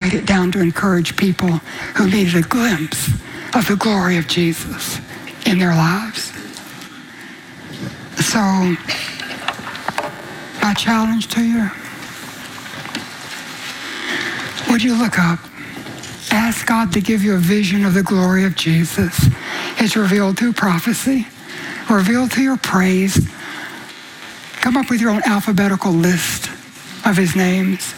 write it down to encourage people who needed a glimpse of the glory of Jesus in their lives. So, my challenge to you, would you look up? Ask God to give you a vision of the glory of Jesus. It's revealed through prophecy, revealed through your praise. Come up with your own alphabetical list of his names.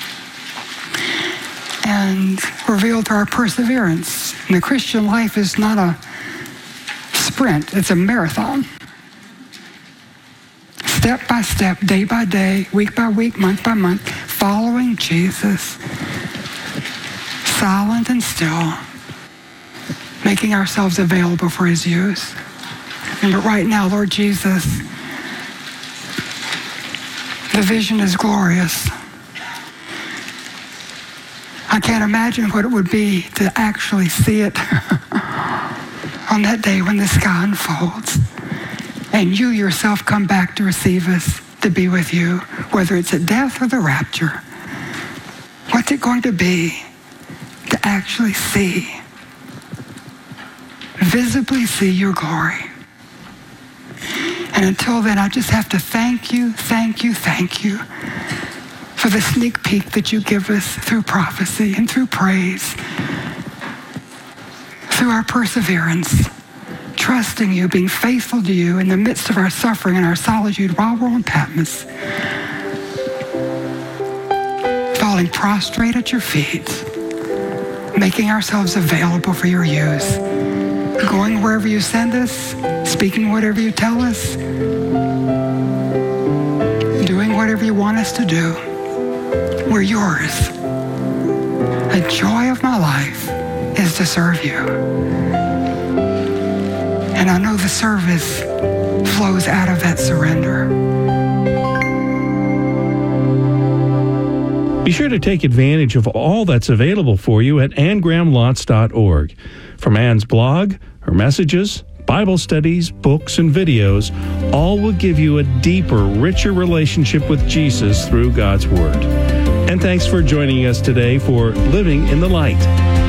And revealed through our perseverance. And the Christian life is not a sprint, it's a marathon. Step by step, day by day, week by week, month by month, following Jesus. Silent and still, making ourselves available for his use. But right now, Lord Jesus, the vision is glorious. I can't imagine what it would be to actually see it on that day when the sky unfolds and you yourself come back to receive us to be with you, whether it's at death or the rapture. What's it going to be to actually see, visibly see your glory? And until then, I just have to thank you for the sneak peek that you give us through prophecy and through praise, through our perseverance, trusting you, being faithful to you in the midst of our suffering and our solitude while we're on Patmos, falling prostrate at your feet, making ourselves available for your use, going wherever you send us, speaking whatever you tell us, doing whatever you want us to do. We're yours. The joy of my life is to serve you. And I know the service flows out of that surrender. Be sure to take advantage of all that's available for you at AnnGrahamLotz.org. From Ann's blog, her messages, Bible studies, books, and videos, all will give you a deeper, richer relationship with Jesus through God's Word. And thanks for joining us today for Living in the Light.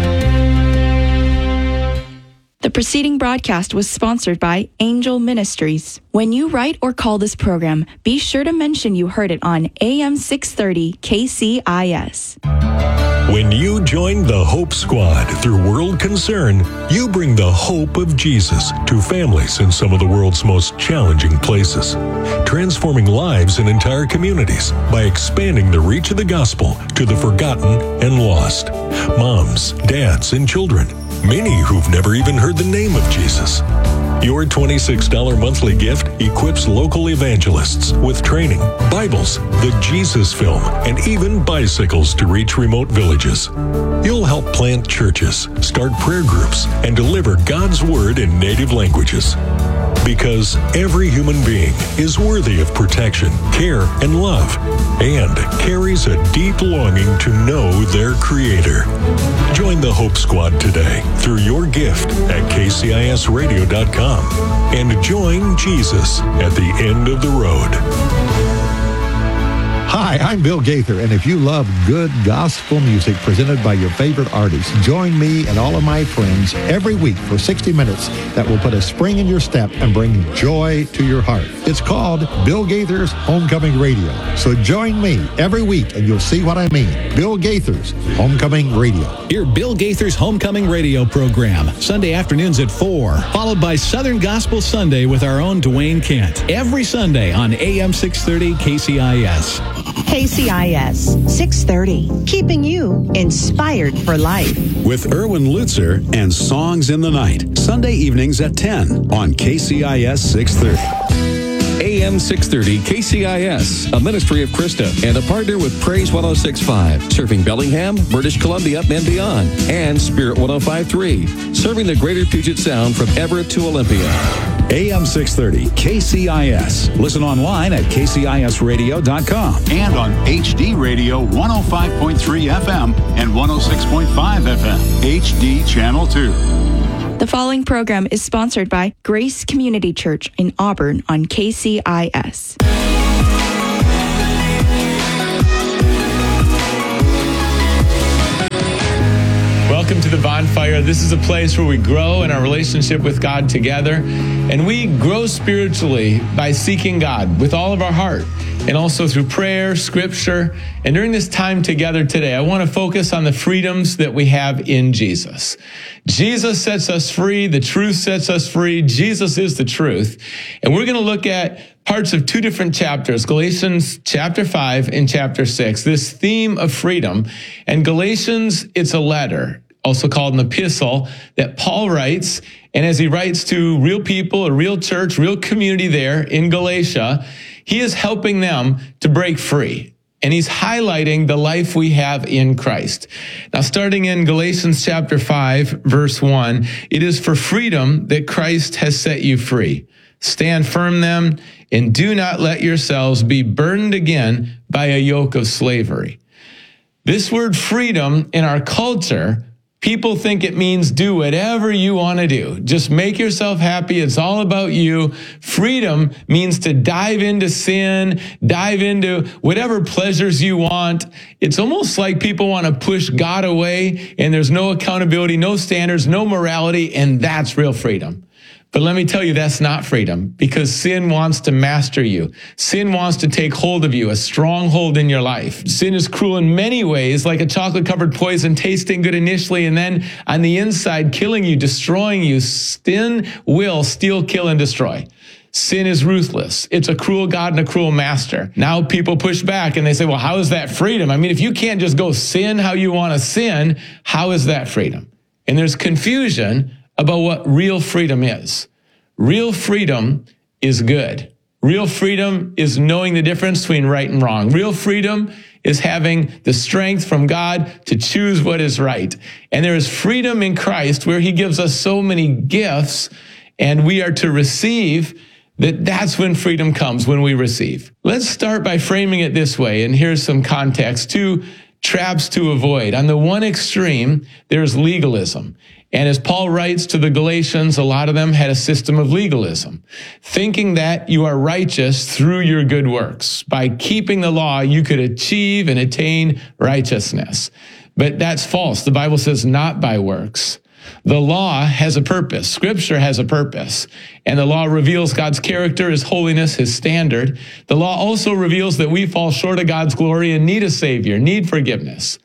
The preceding broadcast was sponsored by Angel Ministries. When you write or call this program, be sure to mention you heard it on AM 630 KCIS. When you join the Hope Squad through World Concern, you bring the hope of Jesus to families in some of the world's most challenging places, transforming lives and entire communities by expanding the reach of the gospel to the forgotten and lost. Moms, dads, and children, many who've never even heard the name of Jesus. Your $26 monthly gift equips local evangelists with training, Bibles, the Jesus film, and even bicycles to reach remote villages. You'll help plant churches, start prayer groups, and deliver God's Word in native languages. Because every human being is worthy of protection, care, and love, and carries a deep longing to know their Creator. Join the Hope Squad today through your gift at kcisradio.com and join Jesus at the end of the road. Hi, I'm Bill Gaither, and if you love good gospel music presented by your favorite artists, join me and all of my friends every week for 60 minutes that will put a spring in your step and bring joy to your heart. It's called Bill Gaither's Homecoming Radio. So join me every week and you'll see what I mean. Bill Gaither's Homecoming Radio. Hear Bill Gaither's Homecoming Radio program, Sunday afternoons at 4, followed by Southern Gospel Sunday with our own Dwayne Kent, every Sunday on AM 630 KCIS. KCIS 630, keeping you inspired for life. With Erwin Lutzer and Songs in the Night, Sunday evenings at 10 on KCIS 630. AM 630 KCIS, a ministry of Krista and a partner with Praise 106.5, serving Bellingham, British Columbia, and beyond, and Spirit 105.3, serving the greater Puget Sound from Everett to Olympia. AM 630 KCIS. Listen online at kcisradio.com and on HD Radio 105.3 FM and 106.5 FM, HD Channel 2. The following program is sponsored by Grace Community Church in Auburn on KCIS. welcome to the Bonfire. This is a place where we grow in our relationship with God together, and we grow spiritually by seeking God with all of our heart, and also through prayer, scripture. And during this time together today, I want to focus on the freedoms that we have in Jesus. Jesus sets us free. The truth sets us free. Jesus is the truth. And we're going to look at parts of two different chapters, Galatians chapter 5 and chapter 6, this theme of freedom. And Galatians, it's a letter, also called an epistle, that Paul writes. And as he writes to real people, a real church, real community there in Galatia, he is helping them to break free. And he's highlighting the life we have in Christ. Now, starting in Galatians chapter 5, verse 1, it is for freedom that Christ has set you free. Stand firm then, and do not let yourselves be burdened again by a yoke of slavery. This word freedom in our culture, people think it means do whatever you want to do. Just make yourself happy. It's all about you. Freedom means to dive into sin, dive into whatever pleasures you want. It's almost like people want to push God away, and there's no accountability, no standards, no morality, and that's real freedom. But let me tell you, that's not freedom, because sin wants to master you. Sin wants to take hold of you, a stronghold in your life. Sin is cruel in many ways, like a chocolate-covered poison, tasting good initially, and then on the inside, killing you, destroying you. Sin will steal, kill, and destroy. Sin is ruthless. It's a cruel God and a cruel master. Now people push back and they say, well, how is that freedom? I mean, if you can't just go sin how you want to sin, how is that freedom? And there's confusion about what real freedom is. Real freedom is good. Real freedom is knowing the difference between right and wrong. Real freedom is having the strength from God to choose what is right. And there is freedom in Christ where he gives us so many gifts, and we are to receive. That's when freedom comes, when we receive. Let's start by framing it this way, and here's some context. Two traps to avoid. On the one extreme, there's legalism. And as Paul writes to the Galatians, a lot of them had a system of legalism, thinking that you are righteous through your good works. By keeping the law, you could achieve and attain righteousness. But that's false. The Bible says not by works. The law has a purpose. Scripture has a purpose. And the law reveals God's character, his holiness, his standard. The law also reveals that we fall short of God's glory and need a Savior, need forgiveness.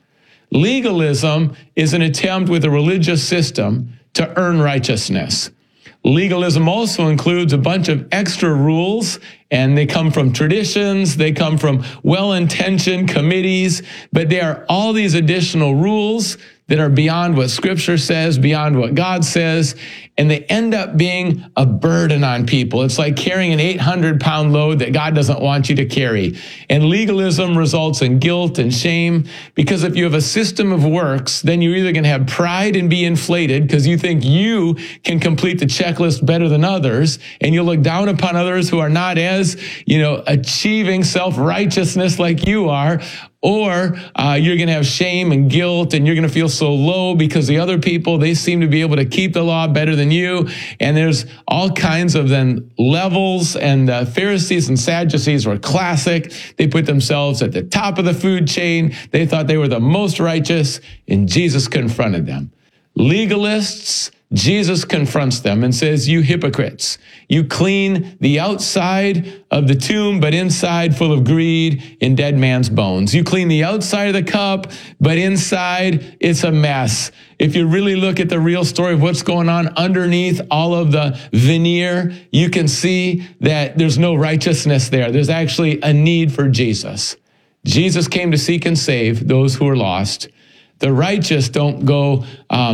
Legalism is an attempt with a religious system to earn righteousness. Legalism also includes a bunch of extra rules, and they come from traditions, they come from well-intentioned committees, but they are all these additional rules that are beyond what Scripture says, beyond what God says, and they end up being a burden on people. It's like carrying an 800-pound load that God doesn't want you to carry. And legalism results in guilt and shame, because if you have a system of works, then you're either going to have pride and be inflated because you think you can complete the checklist better than others, and you'll look down upon others who are not as, achieving self-righteousness like you are, or you're going to have shame and guilt, and you're going to feel so low because the other people, they seem to be able to keep the law better than you. And there's all kinds of then levels, and the Pharisees and Sadducees were classic. They put themselves at the top of the food chain. They thought they were the most righteous, and Jesus confronted them. Legalists, Jesus confronts them and says, you hypocrites, you clean the outside of the tomb, but inside full of greed and dead man's bones. You clean the outside of the cup, but inside it's a mess. If you really look at the real story of what's going on underneath all of the veneer, you can see that there's no righteousness there. There's actually a need for Jesus. Jesus came to seek and save those who are lost. The righteous don't go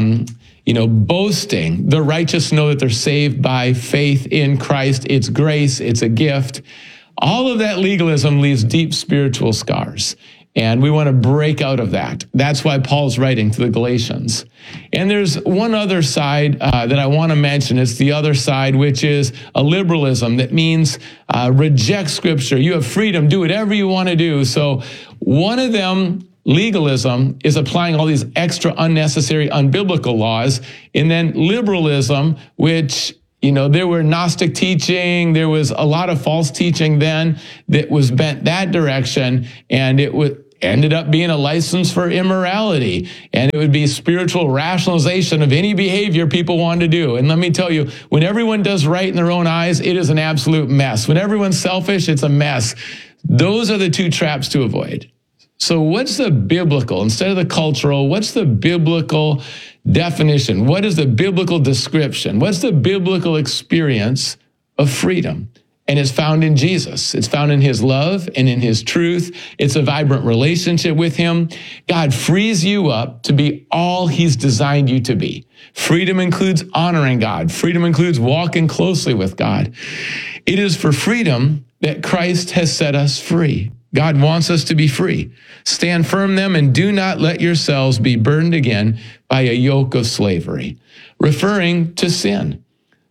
boasting. The righteous know that they're saved by faith in Christ. It's grace. It's a gift. All of that legalism leaves deep spiritual scars, and we want to break out of that. That's why Paul's writing to the Galatians. And there's one other side that I want to mention. It's the other side, which is a liberalism that means reject Scripture. You have freedom. Do whatever you want to do. So one of them, legalism, is applying all these extra unnecessary, unbiblical laws. And then liberalism, which, there were Gnostic teaching, there was a lot of false teaching then that was bent that direction, and it ended up being a license for immorality. And it would be spiritual rationalization of any behavior people wanted to do. And let me tell you, when everyone does right in their own eyes, it is an absolute mess. When everyone's selfish, it's a mess. Those are the two traps to avoid. So what's the biblical, instead of the cultural, what's the biblical definition? What is the biblical description? What's the biblical experience of freedom? And it's found in Jesus. It's found in his love and in his truth. It's a vibrant relationship with him. God frees you up to be all he's designed you to be. Freedom includes honoring God. Freedom includes walking closely with God. It is for freedom that Christ has set us free. God wants us to be free. Stand firm then and do not let yourselves be burdened again by a yoke of slavery. Referring to sin.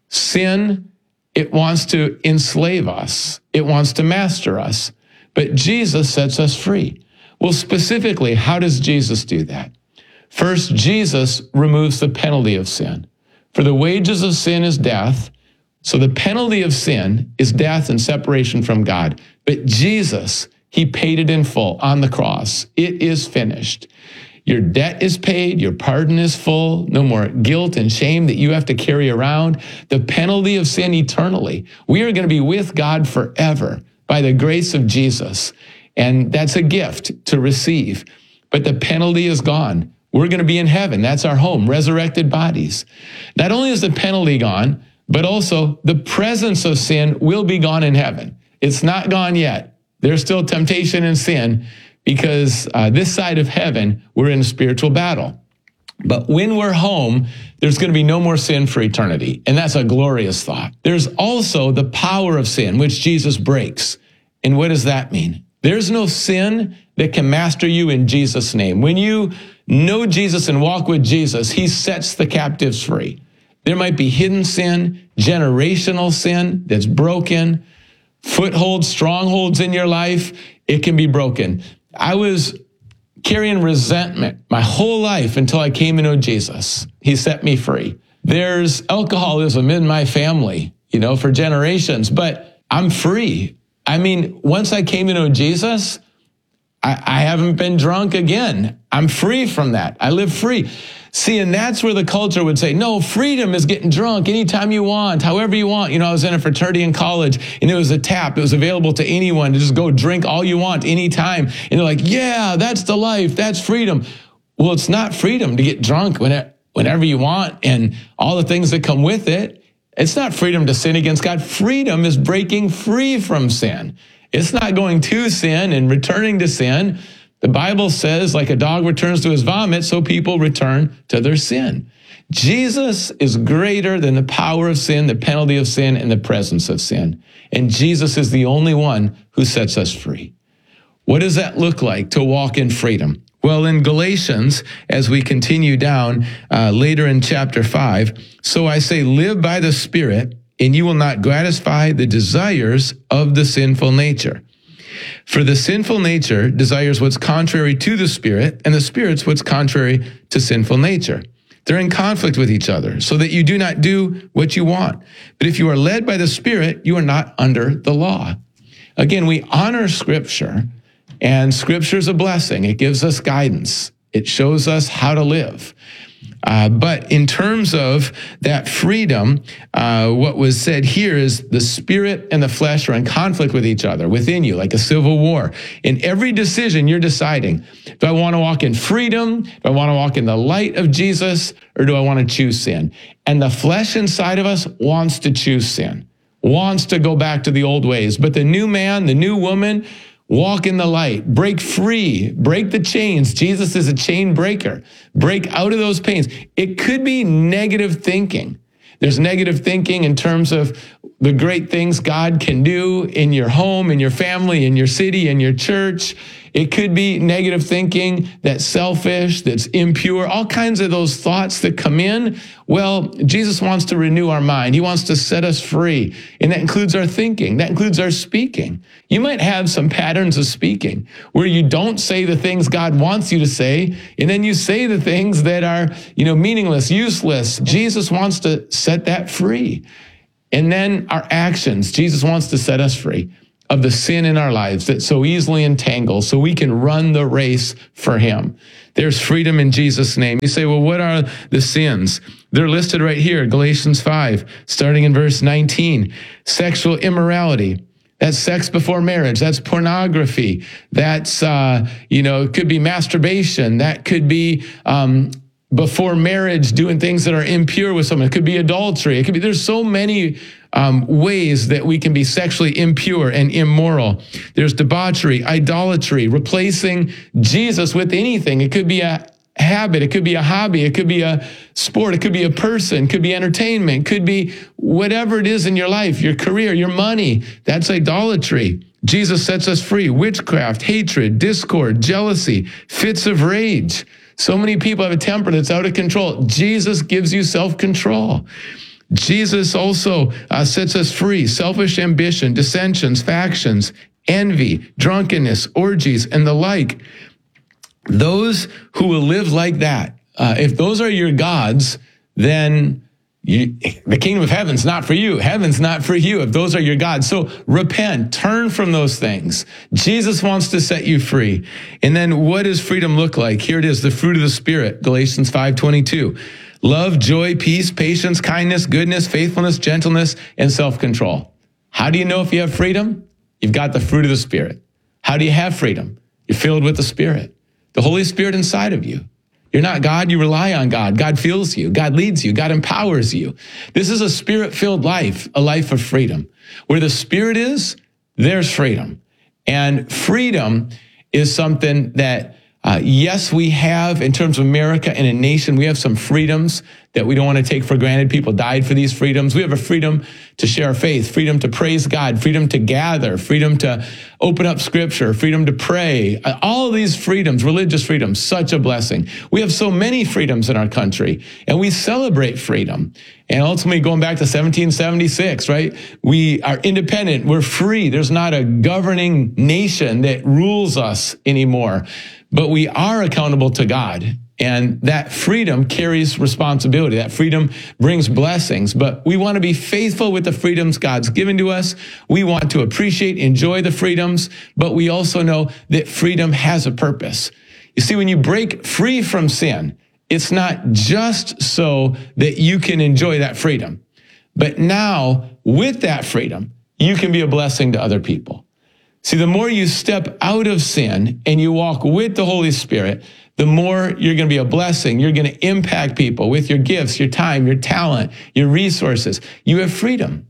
Sin, it wants to enslave us. It wants to master us. But Jesus sets us free. Well, specifically, how does Jesus do that? First, Jesus removes the penalty of sin. For the wages of sin is death. So the penalty of sin is death and separation from God. But Jesus, he paid it in full on the cross. It is finished. Your debt is paid. Your pardon is full. No more guilt and shame that you have to carry around. The penalty of sin eternally. We are going to be with God forever by the grace of Jesus. And that's a gift to receive. But the penalty is gone. We're going to be in heaven. That's our home, resurrected bodies. Not only is the penalty gone, but also the presence of sin will be gone in heaven. It's not gone yet. There's still temptation and sin, because this side of heaven, we're in a spiritual battle. But when we're home, there's going to be no more sin for eternity. And that's a glorious thought. There's also the power of sin, which Jesus breaks. And what does that mean? There's no sin that can master you in Jesus' name. When you know Jesus and walk with Jesus, he sets the captives free. There might be hidden sin, generational sin that's broken, footholds, strongholds in your life. It can be broken. I was carrying resentment my whole life until I came to know Jesus. He set me free. There's alcoholism in my family, for generations, but I'm free. I mean, once I came to know Jesus, I haven't been drunk again. I'm free from that. I live free. See, and that's where the culture would say, no, freedom is getting drunk anytime you want, however you want. I was in a fraternity in college, and it was a tap. It was available to anyone to just go drink all you want anytime. And they're like, yeah, that's the life. That's freedom. Well, it's not freedom to get drunk whenever you want and all the things that come with it. It's not freedom to sin against God. Freedom is breaking free from sin. It's not going to sin and returning to sin. The Bible says, like a dog returns to his vomit, so people return to their sin. Jesus is greater than the power of sin, the penalty of sin, and the presence of sin. And Jesus is the only one who sets us free. What does that look like to walk in freedom? Well, in Galatians, as we continue down later in chapter 5, so I say, live by the Spirit, and you will not gratify the desires of the sinful nature. For the sinful nature desires what's contrary to the Spirit, and the Spirit's what's contrary to sinful nature. They're in conflict with each other, so that you do not do what you want. But if you are led by the Spirit, you are not under the law. Again, we honor Scripture, and Scripture is a blessing. It gives us guidance. It shows us how to live. But in terms of that freedom, what was said here is the spirit and the flesh are in conflict with each other within you, like a civil war. In every decision, you're deciding, do I want to walk in freedom? Do I want to walk in the light of Jesus? Or do I want to choose sin? And the flesh inside of us wants to choose sin, wants to go back to the old ways. But the new man, the new woman, walk in the light, break free, break the chains. Jesus is a chain breaker. Break out of those pains. It could be negative thinking. There's negative thinking in terms of the great things God can do in your home, in your family, in your city, in your church. It could be negative thinking that's selfish, that's impure, all kinds of those thoughts that come in. Well, Jesus wants to renew our mind. He wants to set us free. And that includes our thinking. That includes our speaking. You might have some patterns of speaking where you don't say the things God wants you to say, and then you say the things that are, meaningless, useless. Jesus wants to set that free. And then our actions. Jesus wants to set us free. of the sin in our lives that so easily entangles so we can run the race for him. There's freedom in Jesus' name. You say, well, what are the sins? They're listed right here, Galatians 5, starting in verse 19. Sexual immorality. That's sex before marriage. That's pornography. That's, it could be masturbation. That could be before marriage, doing things that are impure with someone. It could be adultery. It could be, there's so many ways that we can be sexually impure and immoral. There's debauchery, idolatry, replacing Jesus with anything. It could be a habit. It could be a hobby. It could be a sport. It could be a person. It could be entertainment. It could be whatever it is in your life, your career, your money. That's idolatry. Jesus sets us free. Witchcraft, hatred, discord, jealousy, fits of rage. So many people have a temper that's out of control. Jesus gives you self-control. Jesus also sets us free. Selfish ambition, dissensions, factions, envy, drunkenness, orgies, and the like. Those who will live like that, if those are your gods, then the kingdom of heaven's not for you. Heaven's not for you if those are your gods. So repent, turn from those things. Jesus wants to set you free. And then what does freedom look like? Here it is, the fruit of the Spirit, Galatians 5:22. Love, joy, peace, patience, kindness, goodness, faithfulness, gentleness, and self-control. How do you know if you have freedom? You've got the fruit of the Spirit. How do you have freedom? You're filled with the Spirit, the Holy Spirit inside of you. You're not God, you rely on God. God fills you. God leads you. God empowers you. This is a Spirit-filled life, a life of freedom. Where the Spirit is, there's freedom. And freedom is something that, yes, we have in terms of America and a nation. We have some freedoms that we don't want to take for granted. People died for these freedoms. We have a freedom to share our faith, freedom to praise God, freedom to gather, freedom to open up scripture, freedom to pray. All of these freedoms, religious freedoms, such a blessing. We have so many freedoms in our country, and we celebrate freedom. And ultimately, going back to 1776, right? We are independent. We're free. There's not a governing nation that rules us anymore, but we are accountable to God. And that freedom carries responsibility. That freedom brings blessings. But we want to be faithful with the freedoms God's given to us. We want to appreciate, enjoy the freedoms, but we also know that freedom has a purpose. You see, when you break free from sin, it's not just so that you can enjoy that freedom, but now with that freedom, you can be a blessing to other people. See, the more you step out of sin and you walk with the Holy Spirit, the more you're going to be a blessing. You're going to impact people with your gifts, your time, your talent, your resources. You have freedom.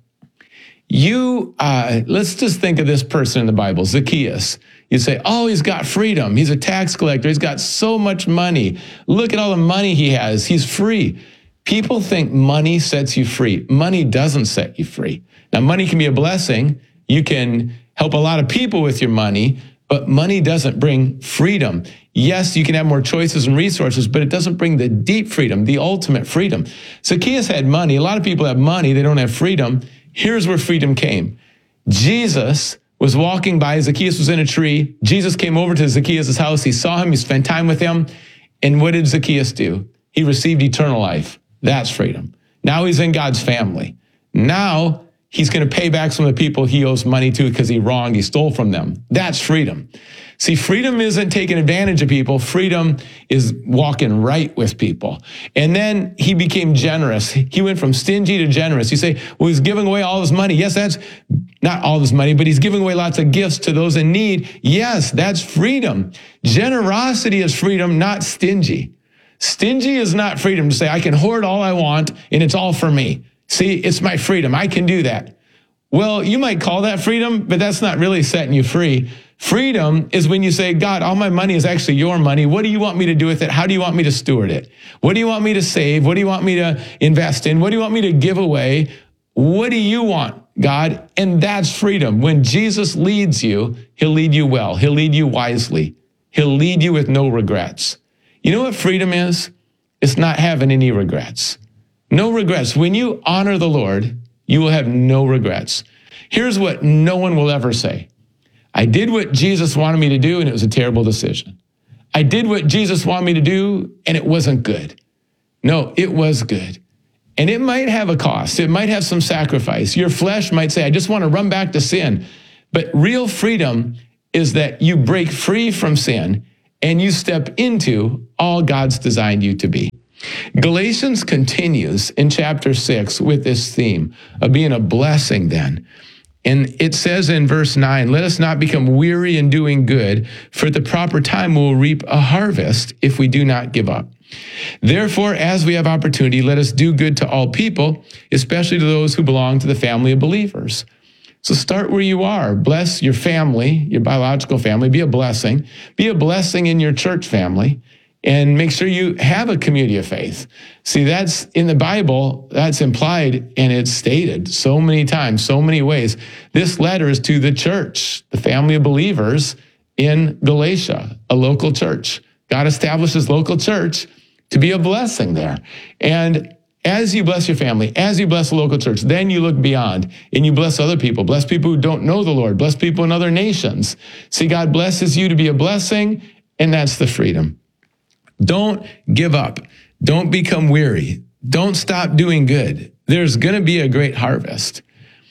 Let's just think of this person in the Bible, Zacchaeus. You say, oh, he's got freedom. He's a tax collector. He's got so much money. Look at all the money he has. He's free. People think money sets you free. Money doesn't set you free. Now, money can be a blessing. You can help a lot of people with your money, but money doesn't bring freedom. Yes, you can have more choices and resources, but it doesn't bring the deep freedom, the ultimate freedom. Zacchaeus had money. A lot of people have money. They don't have freedom. Here's where freedom came. Jesus was walking by. Zacchaeus was in a tree. Jesus came over to Zacchaeus' house. He saw him. He spent time with him. And what did Zacchaeus do? He received eternal life. That's freedom. Now he's in God's family. Now he's going to pay back some of the people he owes money to because he stole from them. That's freedom. See, freedom isn't taking advantage of people. Freedom is walking right with people. And then he became generous. He went from stingy to generous. You say, well, he's giving away all his money. Yes, that's not all his money, but he's giving away lots of gifts to those in need. Yes, that's freedom. Generosity is freedom, not stingy. Stingy is not freedom to say, I can hoard all I want and it's all for me. See, it's my freedom. I can do that. Well, you might call that freedom, but that's not really setting you free. Freedom is when you say, God, all my money is actually your money. What do you want me to do with it? How do you want me to steward it? What do you want me to save? What do you want me to invest in? What do you want me to give away? What do you want, God? And that's freedom. When Jesus leads you, he'll lead you well. He'll lead you wisely. He'll lead you with no regrets. You know what freedom is? It's not having any regrets. No regrets. When you honor the Lord, you will have no regrets. Here's what no one will ever say. I did what Jesus wanted me to do, and it was a terrible decision. I did what Jesus wanted me to do, and it wasn't good. No, it was good. And it might have a cost. It might have some sacrifice. Your flesh might say, I just want to run back to sin. But real freedom is that you break free from sin and you step into all God's designed you to be. Galatians continues in chapter 6 with this theme of being a blessing then. And it says in verse 9, let us not become weary in doing good, for at the proper time we will reap a harvest if we do not give up. Therefore, as we have opportunity, let us do good to all people, especially to those who belong to the family of believers. So start where you are. Bless your family, your biological family. Be a blessing. Be a blessing in your church family. And make sure you have a community of faith. See, that's in the Bible, that's implied and it's stated so many times, so many ways. This letter is to the church, the family of believers in Galatia, a local church. God establishes local church to be a blessing there. And as you bless your family, as you bless the local church, then you look beyond and you bless other people. Bless people who don't know the Lord. Bless people in other nations. See, God blesses you to be a blessing, and that's the freedom. Don't give up. Don't become weary. Don't stop doing good. There's going to be a great harvest.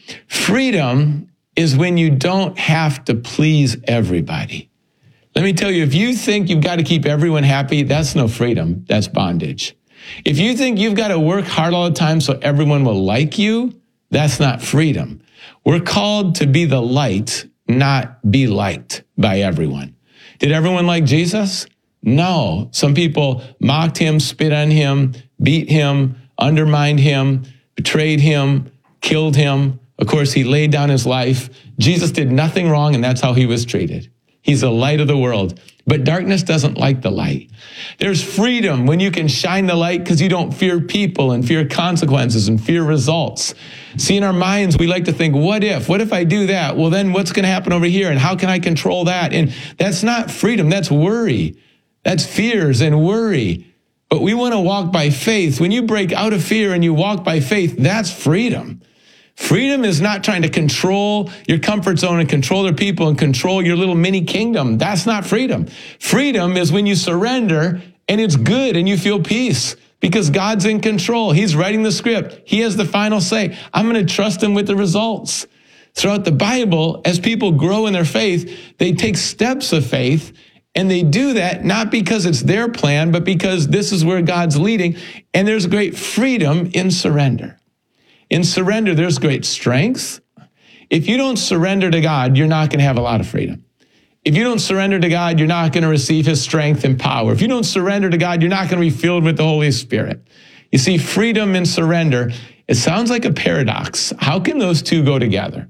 Freedom is when you don't have to please everybody. Let me tell you, if you think you've got to keep everyone happy, that's no freedom. That's bondage. If you think you've got to work hard all the time so everyone will like you, that's not freedom. We're called to be the light, not be liked by everyone. Did everyone like Jesus? No. Some people mocked him, spit on him, beat him, undermined him, betrayed him, killed him. Of course, he laid down his life. Jesus did nothing wrong, and that's how he was treated. He's the light of the world. But darkness doesn't like the light. There's freedom when you can shine the light because you don't fear people and fear consequences and fear results. See, in our minds, we like to think, what if I do that? Well, then what's going to happen over here? And how can I control that? And that's not freedom. That's worry. That's fears and worry. But we want to walk by faith. When you break out of fear and you walk by faith, that's freedom. Freedom is not trying to control your comfort zone and control their people and control your little mini kingdom. That's not freedom. Freedom is when you surrender and it's good and you feel peace because God's in control. He's writing the script. He has the final say. I'm going to trust him with the results. Throughout the Bible, as people grow in their faith, they take steps of faith, and they do that not because it's their plan, but because this is where God's leading. And there's great freedom in surrender. In surrender, there's great strength. If you don't surrender to God, you're not going to have a lot of freedom. If you don't surrender to God, you're not going to receive his strength and power. If you don't surrender to God, you're not going to be filled with the Holy Spirit. You see, freedom and surrender, it sounds like a paradox. How can those two go together?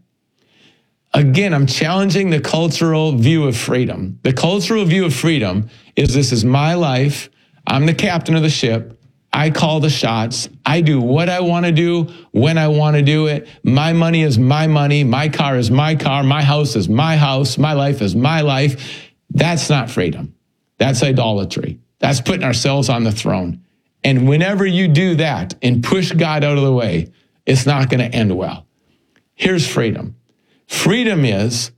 Again, I'm challenging the cultural view of freedom. The cultural view of freedom is this is my life. I'm the captain of the ship. I call the shots. I do what I want to do when I want to do it. My money is my money. My car is my car. My house is my house. My life is my life. That's not freedom. That's idolatry. That's putting ourselves on the throne. And whenever you do that and push God out of the way, it's not going to end well. Here's freedom. Freedom is,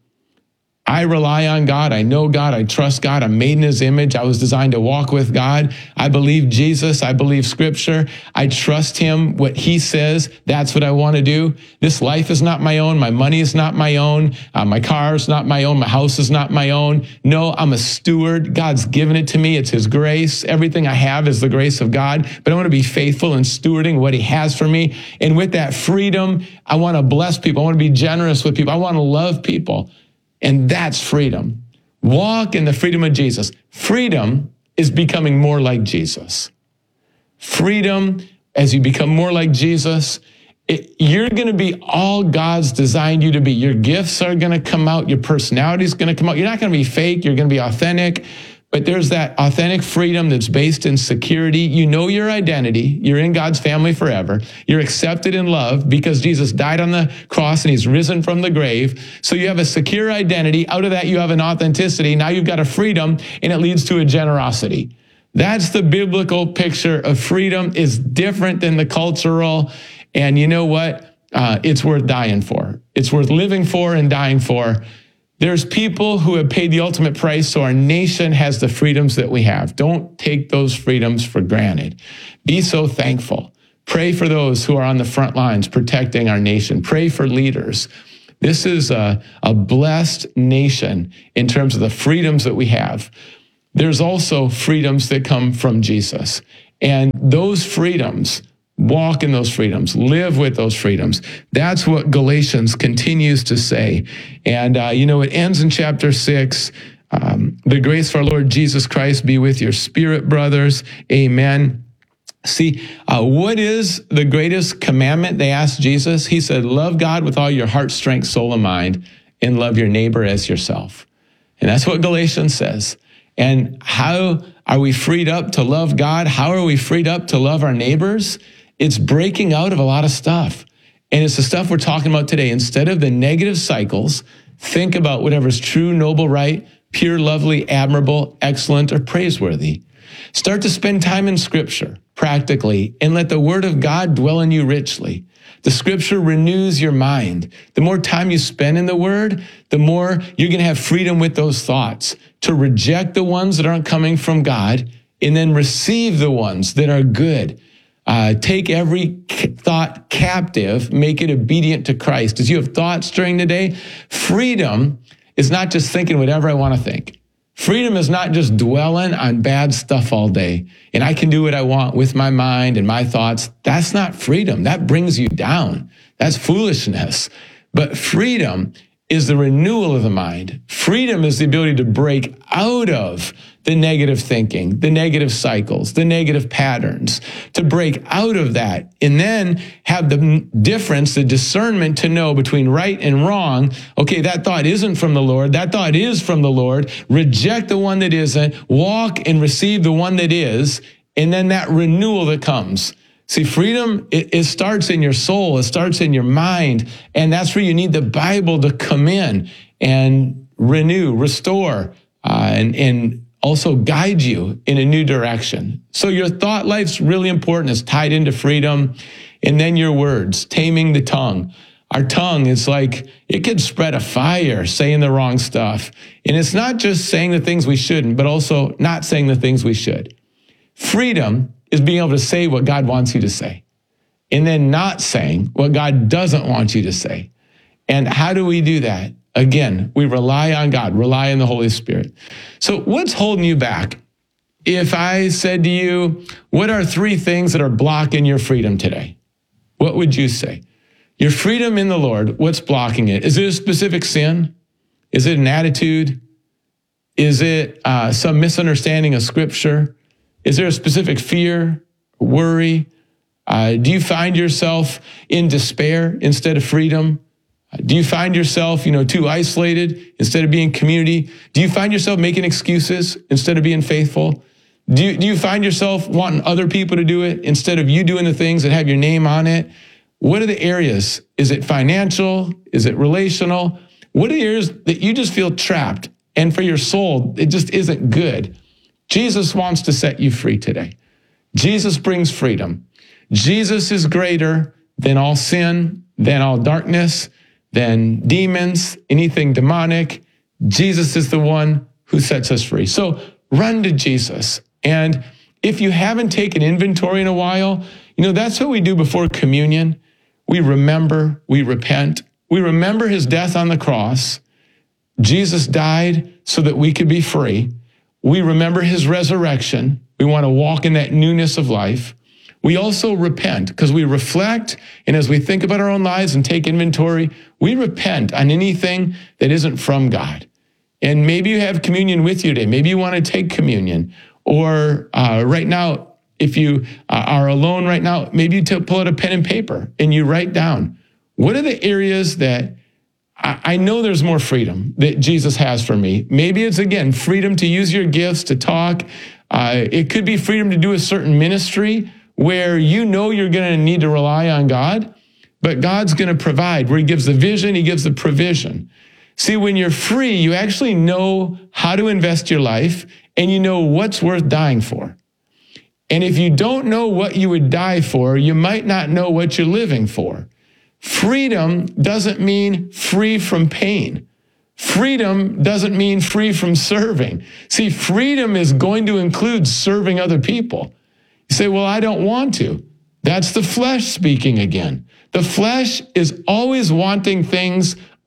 I rely on God. I know God. I trust God. I'm made in his image. I was designed to walk with God. I believe Jesus. I believe scripture. I trust him. What he says, that's what I want to do. This life is not my own. My money is not my own. My car is not my own. My house is not my own. No, I'm a steward. God's given it to me. It's his grace. Everything I have is the grace of God. But I want to be faithful in stewarding what he has for me. And with that freedom, I want to bless people. I want to be generous with people. I want to love people. And that's freedom. Walk in the freedom of Jesus. Freedom is becoming more like Jesus. Freedom, as you become more like Jesus, you're going to be all God's designed you to be. Your gifts are going to come out. Your personality is going to come out. You're not going to be fake. You're going to be authentic. But there's that authentic freedom that's based in security. You know your identity. You're in God's family forever. You're accepted in love because Jesus died on the cross and he's risen from the grave. So you have a secure identity. Out of that, you have an authenticity. Now you've got a freedom, and it leads to a generosity. That's the biblical picture of freedom. Is different than the cultural. And you know what? It's worth dying for. It's worth living for and dying for. There's people who have paid the ultimate price, so our nation has the freedoms that we have. Don't take those freedoms for granted. Be so thankful. Pray for those who are on the front lines protecting our nation. Pray for leaders. This is a blessed nation in terms of the freedoms that we have. There's also freedoms that come from Jesus. And those freedoms, walk in those freedoms, live with those freedoms. That's what Galatians continues to say. And, it ends in chapter 6. The grace of our Lord Jesus Christ be with your spirit, brothers. Amen. See, what is the greatest commandment? They asked Jesus. He said, love God with all your heart, strength, soul, and mind, and love your neighbor as yourself. And that's what Galatians says. And how are we freed up to love God? How are we freed up to love our neighbors? It's breaking out of a lot of stuff. And it's the stuff we're talking about today. Instead of the negative cycles, think about whatever's true, noble, right, pure, lovely, admirable, excellent, or praiseworthy. Start to spend time in Scripture, practically, and let the Word of God dwell in you richly. The Scripture renews your mind. The more time you spend in the Word, the more you're going to have freedom with those thoughts to reject the ones that aren't coming from God and then receive the ones that are good. Take every thought captive, make it obedient to Christ. As you have thoughts during the day, freedom is not just thinking whatever I want to think. Freedom is not just dwelling on bad stuff all day, and I can do what I want with my mind and my thoughts. That's not freedom. That brings you down. That's foolishness. But freedom is the renewal of the mind. Freedom is the ability to break out of the negative thinking, the negative cycles, the negative patterns, to break out of that and then have the difference, the discernment to know between right and wrong. Okay, that thought isn't from the Lord. That thought is from the Lord. Reject the one that isn't. Walk and receive the one that is. And then that renewal that comes. See, freedom, it starts in your soul. It starts in your mind. And that's where you need the Bible to come in and renew, restore, and also guide you in a new direction. So your thought life's really important. It's tied into freedom. And then your words, taming the tongue. Our tongue is like, it could spread a fire saying the wrong stuff. And it's not just saying the things we shouldn't, but also not saying the things we should. Freedom is being able to say what God wants you to say, and then not saying what God doesn't want you to say. And how do we do that? Again, we rely on God, rely on the Holy Spirit. So what's holding you back? If I said to you, what are 3 things that are blocking your freedom today? What would you say? Your freedom in the Lord, what's blocking it? Is it a specific sin? Is it an attitude? Is it some misunderstanding of Scripture? Is there a specific fear, worry? Do you find yourself in despair instead of freedom? Do you find yourself, too isolated instead of being community? Do you find yourself making excuses instead of being faithful? Do you find yourself wanting other people to do it instead of you doing the things that have your name on it? What are the areas? Is it financial? Is it relational? What are the areas that you just feel trapped? And for your soul, it just isn't good. Jesus wants to set you free today. Jesus brings freedom. Jesus is greater than all sin, than all darkness, than demons, anything demonic. Jesus is the one who sets us free. So run to Jesus. And if you haven't taken inventory in a while, that's what we do before communion. We remember, we repent. We remember his death on the cross. Jesus died so that we could be free. We remember his resurrection. We want to walk in that newness of life. We also repent because we reflect, and as we think about our own lives and take inventory, we repent on anything that isn't from God. And maybe you have communion with you today. Maybe you want to take communion. Or right now, if you are alone right now, maybe you pull out a pen and paper and you write down, what are the areas that I know there's more freedom that Jesus has for me. Maybe it's, again, freedom to use your gifts, to talk. It could be freedom to do a certain ministry where you're going to need to rely on God, but God's going to provide. Where he gives the vision, he gives the provision. See, when you're free, you actually know how to invest your life, and you know what's worth dying for. And if you don't know what you would die for, you might not know what you're living for. Freedom doesn't mean free from pain. Freedom doesn't mean free from serving. See, freedom is going to include serving other people. You say, well, I don't want to. That's the flesh speaking again. The flesh is always wanting things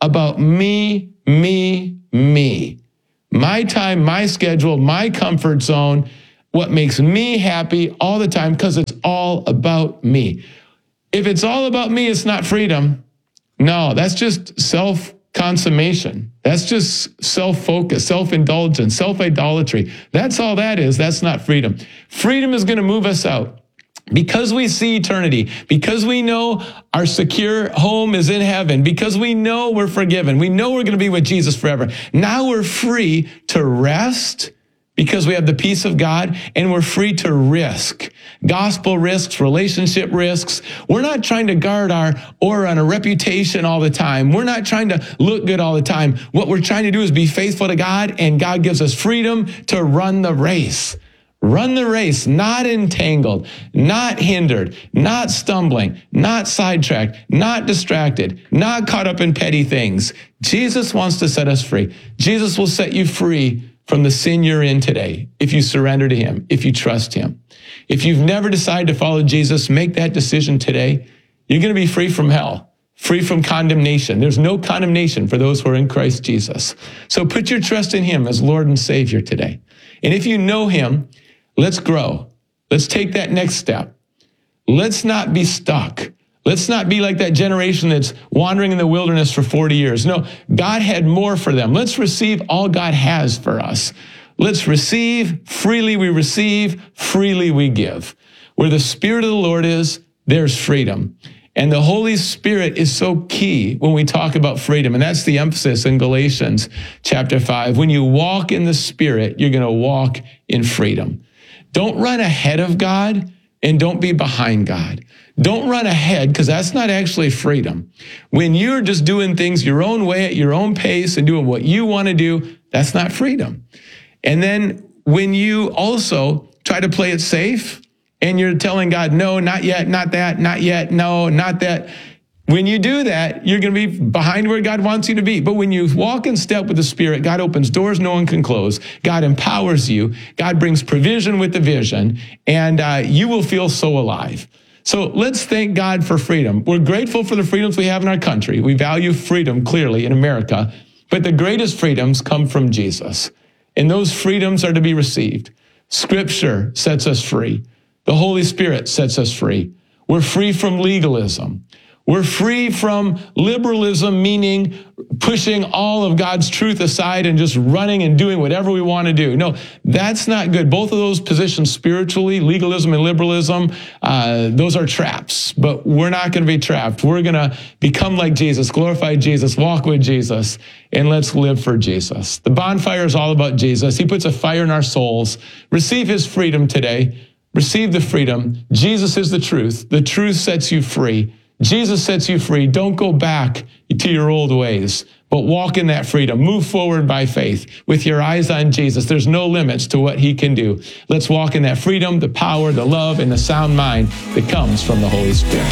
about me, me, me. My time, my schedule, my comfort zone, what makes me happy all the time, because it's all about me. If it's all about me, it's not freedom. No, that's just self-consummation. That's just self-focus, self-indulgence, self-idolatry. That's all that is. That's not freedom. Freedom is going to move us out. Because we see eternity, because we know our secure home is in heaven, because we know we're forgiven, we know we're going to be with Jesus forever. Now we're free to rest because we have the peace of God, and we're free to risk. Gospel risks, relationship risks. We're not trying to guard our aura and a reputation all the time. We're not trying to look good all the time. What we're trying to do is be faithful to God, and God gives us freedom to run the race. Run the race, not entangled, not hindered, not stumbling, not sidetracked, not distracted, not caught up in petty things. Jesus wants to set us free. Jesus will set you free from the sin you're in today if you surrender to him, if you trust him. If you've never decided to follow Jesus, make that decision today. You're going to be free from hell, free from condemnation. There's no condemnation for those who are in Christ Jesus. So put your trust in him as Lord and Savior today. And if you know him, let's grow. Let's take that next step. Let's not be stuck. Let's not be like that generation that's wandering in the wilderness for 40 years. No, God had more for them. Let's receive all God has for us. Let's receive, freely we receive, freely we give. Where the Spirit of the Lord is, there's freedom. And the Holy Spirit is so key when we talk about freedom. And that's the emphasis in Galatians chapter 5. When you walk in the Spirit, you're going to walk in freedom. Don't run ahead of God, and don't be behind God. Don't run ahead, because that's not actually freedom. When you're just doing things your own way at your own pace and doing what you want to do, that's not freedom. And then when you also try to play it safe and you're telling God, no, not yet, not that, not yet, no, not that. When you do that, you're going to be behind where God wants you to be. But when you walk in step with the Spirit, God opens doors no one can close. God empowers you. God brings provision with the vision, and you will feel so alive. So let's thank God for freedom. We're grateful for the freedoms we have in our country. We value freedom clearly in America, but the greatest freedoms come from Jesus. And those freedoms are to be received. Scripture sets us free. The Holy Spirit sets us free. We're free from legalism. We're free from liberalism, meaning pushing all of God's truth aside and just running and doing whatever we want to do. No, that's not good. Both of those positions spiritually, legalism and liberalism, those are traps. But we're not going to be trapped. We're going to become like Jesus, glorify Jesus, walk with Jesus, and let's live for Jesus. The bonfire is all about Jesus. He puts a fire in our souls. Receive his freedom today. Receive the freedom. Jesus is the truth. The truth sets you free. Jesus sets you free. Don't go back to your old ways, but walk in that freedom. Move forward by faith with your eyes on Jesus. There's no limits to what he can do. Let's walk in that freedom, the power, the love, and the sound mind that comes from the Holy Spirit.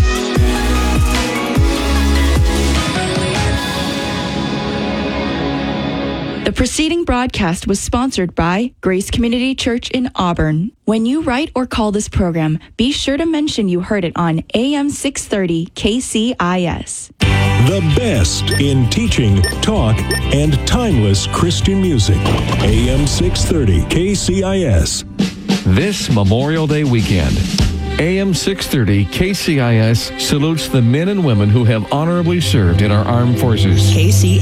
The preceding broadcast was sponsored by Grace Community Church in Auburn. When you write or call this program, be sure to mention you heard it on AM 630 KCIS. The best in teaching, talk, and timeless Christian music. AM 630 KCIS. This Memorial Day weekend, AM 630 KCIS salutes the men and women who have honorably served in our armed forces.